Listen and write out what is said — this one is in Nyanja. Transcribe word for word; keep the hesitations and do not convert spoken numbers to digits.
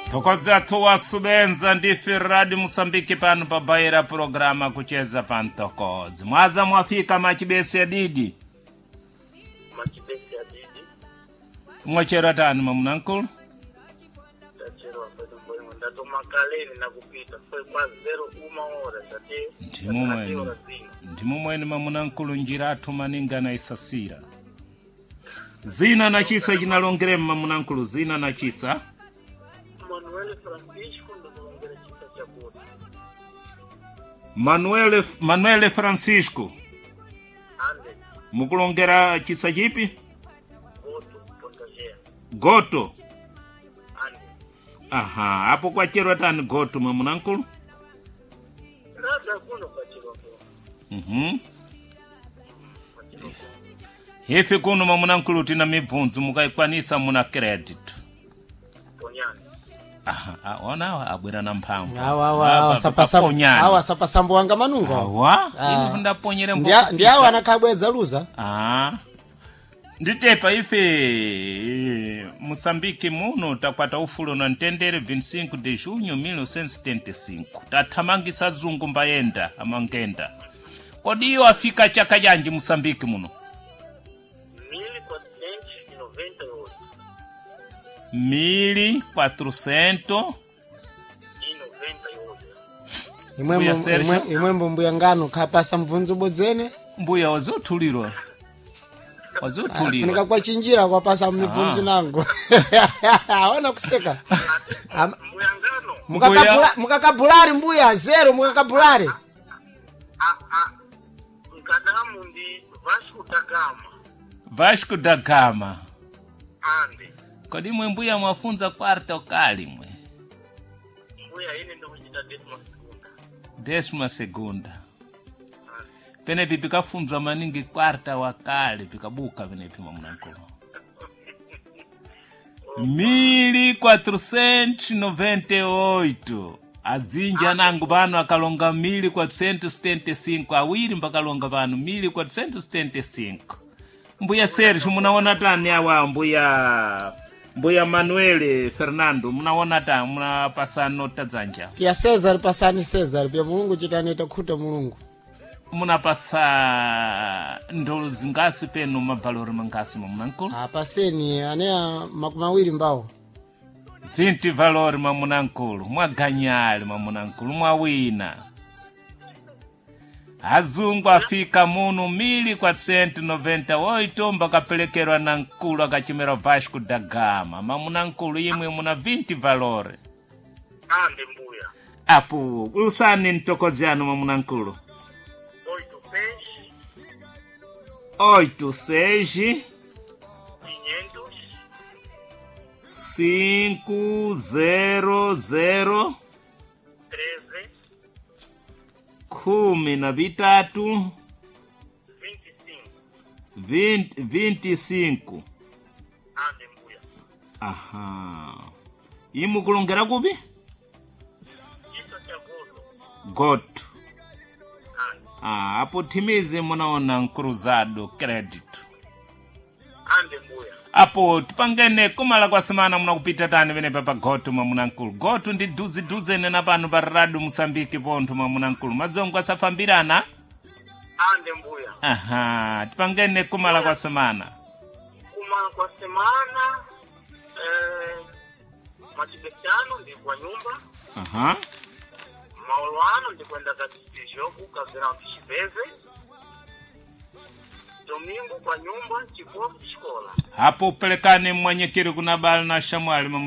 Tokoza tuwa subenza ndifi Radio Msambiki panu pabaira programa kucheza pantokozi. Mwaza mwafika machibesi ya didi. Machibesi ya didi. Mwachera tani mamunankulu? Tachero wapedu mboimo. Ndato makaleni na kupita. Kwa kwa zero uma ora. Tate. Ndimu mweni. Ndimu mweni mamunankulu njiratu maninga na isasira. Zina na chisa jinalongere mamunankulu. Zina na chisa. Manuel Francisco ndo kulongera chisa cha Goto. Manuel Manuel Francisco. Ande. Mukulongera chisa jipi? Goto Pontagea. Goto. Ande. Aha, hapo kwa chero tani Goto mamunankulu? Rada kuno kwa chero kwa. Mhm. Hifi kuno mamunankulu tina mibvunzu mukaikwanisa muna credit. Ponyani. Aha, ona abwera na mphamvu. Awa awa sapasambu. Awa sapasambu wanga manungo. Awa, inu ndaponyere mbo. Ndia ndia wana kabweza luza. Ah. Nditepa ife Mosambiki muno takwata ufulo na ntendere vinte e cinco de junho mil novecentos e setenta e cinco. Tatamangisa zungu mbayenda amangenda. Kodi iyo afika chaka janji Mosambiki muno? mil quatrocentos e noventa e oito. Imwe imwe mbuya ngano kapasa mvunzu bodzene mbuya wazotulirwa wazotulirwa funika kwa chinjira kwa pasa mvunzu nango wana kuseka Mbuya ngano mukakabula mukakabulari mbuya zero mukakabulari a a mkadamu ndi Vasco da Gama. Vasco da Gama. Ande. Kodi mwe mbuya mwafunza kwarta okali mwe? Mbuya ine ndo kuchita desima segunda. Desima segunda. Pene pipi kafunzwa maningi kwarta wakali pikabuka pene pima munankulu. mil quatrocentos e noventa e oito. Azinja nangu banu akalonga mil quatrocentos e setenta e cinco. Awiri mbakalonga banu mil quatrocentos e setenta e cinco. Mbuya Sergio munaona tani awa mbuya mbuya Manuel Fernando munaona tani munapasa nota zanja. Pia Cesar pasani Cesar pia mulungu chitani takhuta mulungu. Munapasa ndolo zingasi penu mabalori mangasi mamunankulu? Ah paseni anea makumawiri mbao. vinte valori mamunankulu mwaganyali mamunankulu mwawina. Azungu afika muno mil quatrocentos e noventa e oito mbakapelekerwa na nkulu akachimera Vasco da Gama. Mamunankulu imwe muna vinte valori. Ande mbuya. Apo, usani ntokoziano mamunankulu? Oito seis. Oito seis. Quinhentos. Cinco zero zero. Treze. Kumi na vitatu. Vinte e cinco. Vinte, vinte e cinco. Ande mbuya. Aha. Imu kulongera kubi? Chisa cha Goto. Goto. Ande. Ah, hapo timizi munaona cruzado credit. Ande mbuya. Apo tupangene kumala kwa semana muna kupita tani vene papa Goto mamunankulu. Goto ndi duzi duzi nena panu pa Radio Msambiki pontu mamunankulu. Mazongo asafambirana? Ande mbuya. Aha, tupangene kumala kwa semana. Kumala kwa semana eh machibesiano ndi kwa nyumba. Aha. Maulwano ndi kwenda katika jogo kazira mfishipeze. Domingo kwa nyumba chipofu chikola. Hapo pelekane mwanyekiri kuna bali na shamwali